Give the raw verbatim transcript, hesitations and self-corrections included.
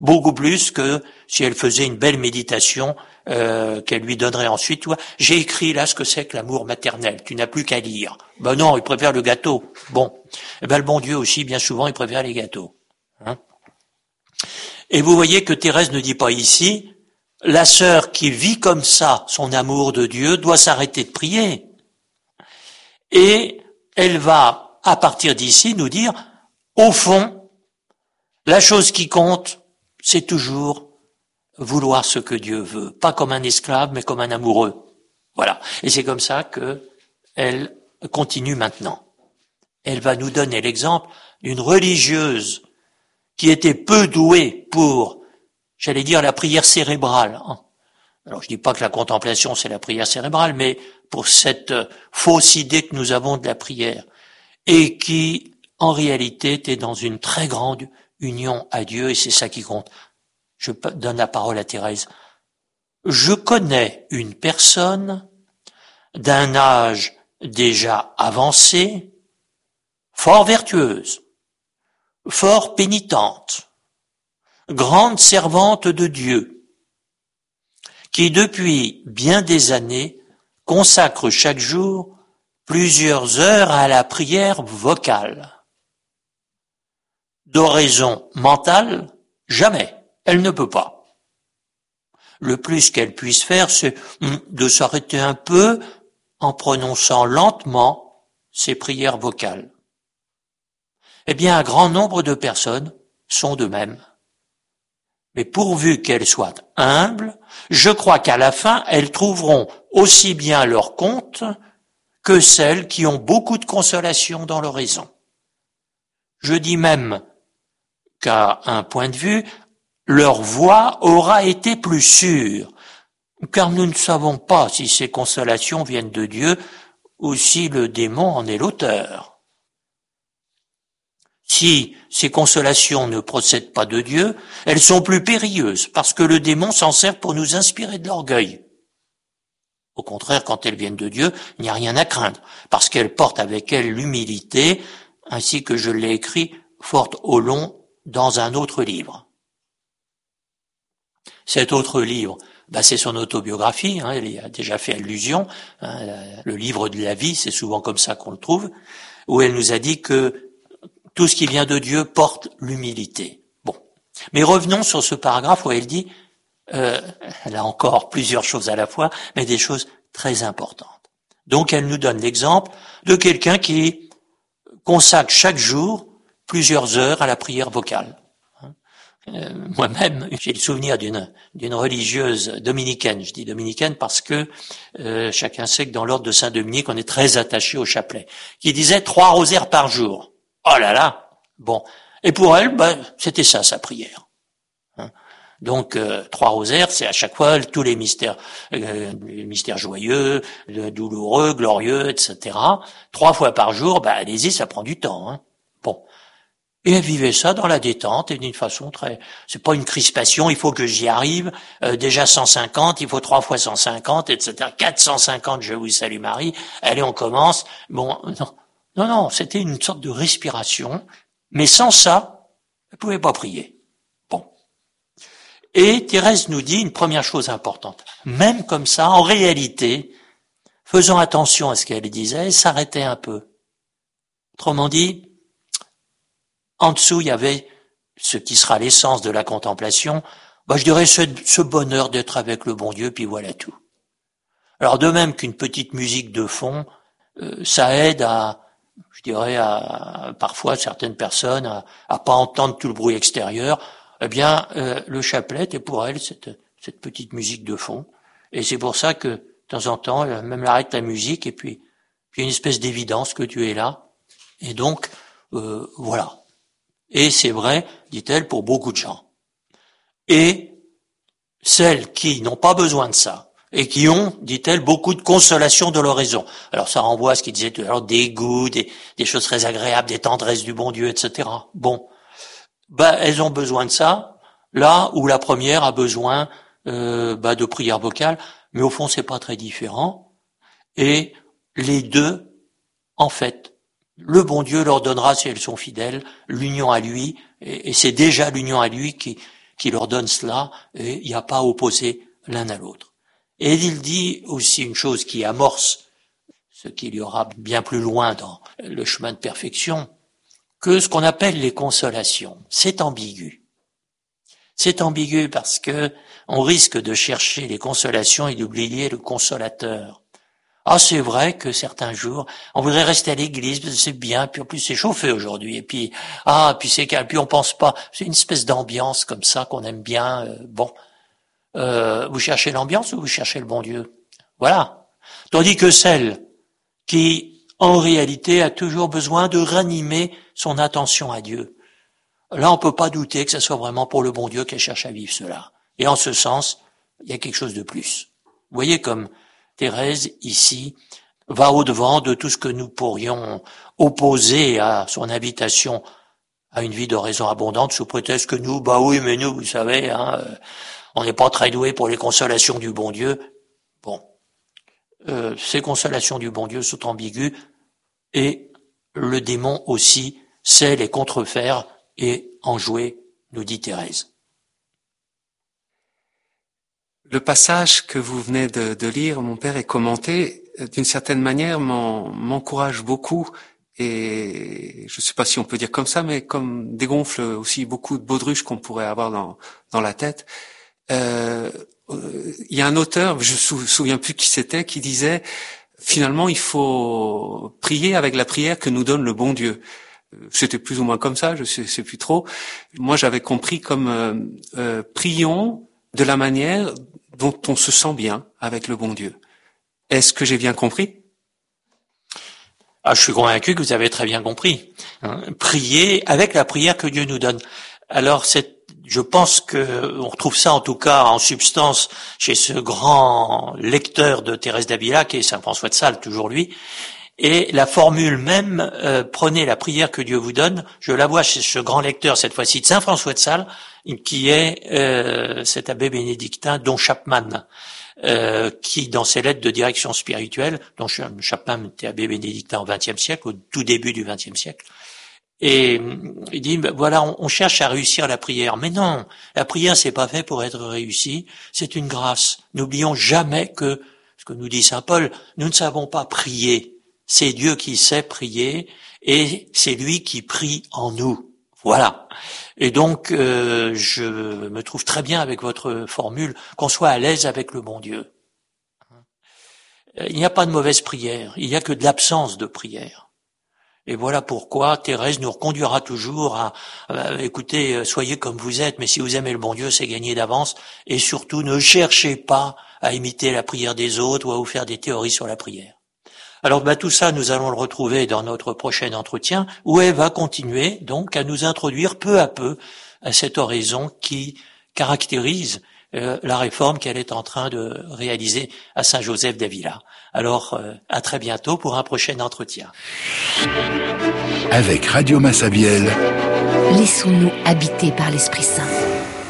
Beaucoup plus que si elle faisait une belle méditation euh, qu'elle lui donnerait ensuite. Toi, j'ai écrit là ce que c'est que l'amour maternel. Tu n'as plus qu'à lire. Ben non, il préfère le gâteau. Bon, eh ben le bon Dieu aussi, bien souvent, il préfère les gâteaux. Hein. Et vous voyez que Thérèse ne dit pas ici, la sœur qui vit comme ça son amour de Dieu doit s'arrêter de prier. Et elle va, à partir d'ici, nous dire, au fond, la chose qui compte, c'est toujours vouloir ce que Dieu veut, pas comme un esclave, mais comme un amoureux. Voilà. Et c'est comme ça que elle continue maintenant. Elle va nous donner l'exemple d'une religieuse qui était peu douée pour, j'allais dire, la prière cérébrale. Alors je dis pas que la contemplation c'est la prière cérébrale, mais pour cette fausse idée que nous avons de la prière, et qui en réalité était dans une très grande union à Dieu, et c'est ça qui compte. Je donne la parole à Thérèse. Je connais une personne d'un âge déjà avancé, fort vertueuse, fort pénitente, grande servante de Dieu, qui depuis bien des années consacre chaque jour plusieurs heures à la prière vocale. D'oraison mentale, jamais. Elle ne peut pas. Le plus qu'elle puisse faire, c'est de s'arrêter un peu en prononçant lentement ses prières vocales. Eh bien, un grand nombre de personnes sont de même. Mais pourvu qu'elles soient humbles, je crois qu'à la fin, elles trouveront aussi bien leur compte que celles qui ont beaucoup de consolation dans l'oraison. Je dis même qu'à un point de vue, leur voix aura été plus sûre, car nous ne savons pas si ces consolations viennent de Dieu ou si le démon en est l'auteur. Si ces consolations ne procèdent pas de Dieu, elles sont plus périlleuses, parce que le démon s'en sert pour nous inspirer de l'orgueil. Au contraire, quand elles viennent de Dieu, il n'y a rien à craindre, parce qu'elles portent avec elles l'humilité, ainsi que je l'ai écrit fort au long dans un autre livre. Cet autre livre, bah c'est son autobiographie, hein, elle y a déjà fait allusion, hein, le livre de la vie, c'est souvent comme ça qu'on le trouve, où elle nous a dit que tout ce qui vient de Dieu porte l'humilité. Bon, mais revenons sur ce paragraphe où elle dit, euh, elle a encore plusieurs choses à la fois, mais des choses très importantes. Donc elle nous donne l'exemple de quelqu'un qui consacre chaque jour plusieurs heures à la prière vocale. Euh, moi-même, j'ai le souvenir d'une d'une religieuse dominicaine. Je dis dominicaine parce que euh, chacun sait que dans l'ordre de Saint-Dominique, on est très attaché au chapelet, qui disait trois rosaires par jour. Oh là là. Bon. Et pour elle, ben, c'était ça sa prière. Hein. Donc euh, trois rosaires, c'est à chaque fois tous les mystères, euh, les mystères joyeux, douloureux, glorieux, et cetera. Trois fois par jour, ben allez-y, ça prend du temps. Hein. Bon. Et elle vivait ça dans la détente et d'une façon très... C'est pas une crispation, il faut que j'y arrive. Euh, déjà cent cinquante, il faut trois fois cent cinquante, et cetera. quatre cent cinquante, je vous salue Marie. Allez, on commence. Bon, non, non, non, c'était une sorte de respiration. Mais sans ça, elle pouvait pas prier. Bon. Et Thérèse nous dit une première chose importante. Même comme ça, en réalité, faisant attention à ce qu'elle disait, elle s'arrêtait un peu. Autrement dit, en dessous, il y avait ce qui sera l'essence de la contemplation, bah, je dirais ce, ce bonheur d'être avec le bon Dieu, puis voilà tout. Alors de même qu'une petite musique de fond, euh, ça aide à, je dirais, à parfois certaines personnes à, à pas entendre tout le bruit extérieur. Eh bien, euh, le chapelet est pour elle cette, cette petite musique de fond, et c'est pour ça que de temps en temps, elle même arrête la musique, et puis il y a une espèce d'évidence que Dieu est là, et donc euh, voilà. Et c'est vrai, dit-elle, pour beaucoup de gens. Et celles qui n'ont pas besoin de ça, et qui ont, dit-elle, beaucoup de consolation de l'oraison. Alors ça renvoie à ce qu'il disait tout à l'heure, des goûts, des, des choses très agréables, des tendresses du bon Dieu, et cetera. Bon, ben elles ont besoin de ça, là où la première a besoin euh, ben, de prière vocale, mais au fond c'est pas très différent. Et les deux, en fait, le bon Dieu leur donnera, si elles sont fidèles, l'union à lui, et, et c'est déjà l'union à lui qui, qui leur donne cela, et il n'y a pas à opposer l'un à l'autre. Et il dit aussi une chose qui amorce ce qu'il y aura bien plus loin dans le chemin de perfection, que ce qu'on appelle les consolations, c'est ambigu. C'est ambigu parce que on risque de chercher les consolations et d'oublier le consolateur. Ah, c'est vrai que certains jours, on voudrait rester à l'église, c'est bien, puis en plus c'est chauffé aujourd'hui, et puis, ah, puis c'est calme, puis on pense pas, c'est une espèce d'ambiance comme ça qu'on aime bien, euh, bon. Euh, vous cherchez l'ambiance ou vous cherchez le bon Dieu? Voilà. Tandis que celle qui, en réalité, a toujours besoin de ranimer son attention à Dieu. Là, on peut pas douter que ce soit vraiment pour le bon Dieu qu'elle cherche à vivre cela. Et en ce sens, il y a quelque chose de plus. Vous voyez comme Thérèse, ici, va au-devant de tout ce que nous pourrions opposer à son invitation à une vie de raison abondante, sous prétexte que nous, bah oui, mais nous, vous savez, hein, on n'est pas très doués pour les consolations du bon Dieu. Bon, euh, ces consolations du bon Dieu sont ambiguës, et le démon aussi sait les contrefaire et en jouer, nous dit Thérèse. Le passage que vous venez de, de lire, mon père, et commenté, d'une certaine manière, m'encourage beaucoup, et je ne sais pas si on peut dire comme ça, mais comme dégonfle aussi beaucoup de baudruches qu'on pourrait avoir dans, dans la tête. Euh, il y a un auteur, je ne me souviens plus qui c'était, qui disait, finalement, il faut prier avec la prière que nous donne le bon Dieu. C'était plus ou moins comme ça, je sais, sais plus trop. Moi, j'avais compris comme euh, euh, prions de la manière dont on se sent bien avec le bon Dieu. Est-ce que j'ai bien compris? Ah, je suis convaincu que vous avez très bien compris. Hein, prier avec la prière que Dieu nous donne. Alors, c'est, je pense que on retrouve ça en tout cas en substance chez ce grand lecteur de Thérèse d'Avila qui est saint François de Sales, toujours lui. Et la formule même, euh, prenez la prière que Dieu vous donne, je la vois chez ce grand lecteur, cette fois-ci de saint François de Sales, qui est euh, cet abbé bénédictin, Don Chapman, euh, qui, dans ses lettres de direction spirituelle, Don Chapman était abbé bénédictin au vingtième siècle, au tout début du vingtième siècle, et il dit, ben voilà, on, on cherche à réussir la prière. Mais non, la prière, c'est pas fait pour être réussie, c'est une grâce. N'oublions jamais que, ce que nous dit saint Paul, nous ne savons pas prier. C'est Dieu qui sait prier et c'est lui qui prie en nous. Voilà. Et donc, euh, je me trouve très bien avec votre formule, qu'on soit à l'aise avec le bon Dieu. Il n'y a pas de mauvaise prière, il n'y a que de l'absence de prière. Et voilà pourquoi Thérèse nous reconduira toujours à, à écoutez, soyez comme vous êtes, mais si vous aimez le bon Dieu, c'est gagné d'avance. Et surtout, ne cherchez pas à imiter la prière des autres ou à vous faire des théories sur la prière. Alors ben, tout ça, nous allons le retrouver dans notre prochain entretien, où elle va continuer donc à nous introduire peu à peu à cette oraison qui caractérise euh, la réforme qu'elle est en train de réaliser à Saint-Joseph d'Avila. Alors, euh, à très bientôt pour un prochain entretien. Avec Radio Massabielle, laissons-nous habiter par l'Esprit Saint.